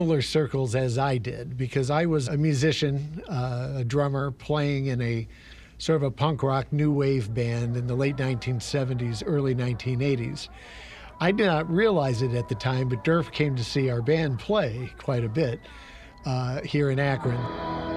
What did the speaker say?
similar circles as I did because I was a musician, a drummer playing in a sort of a punk rock new wave band in the late 1970s, early 1980s. I did not realize it at the time, but Durf came to see our band play quite a bit here in Akron.